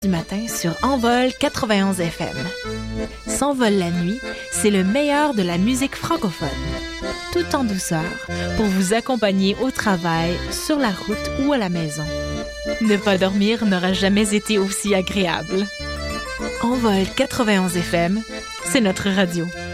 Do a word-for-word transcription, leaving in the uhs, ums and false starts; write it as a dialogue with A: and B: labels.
A: Du matin sur Envol quatre-vingt-onze F M. S'envole la nuit, c'est le meilleur de la musique francophone. Tout en douceur, pour vous accompagner au travail, sur la route ou à la maison. Ne pas dormir n'aura jamais été aussi agréable. Envol quatre-vingt-onze F M, c'est notre radio.